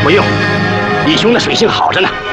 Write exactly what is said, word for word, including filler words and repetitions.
不用，李兄的水性好着呢。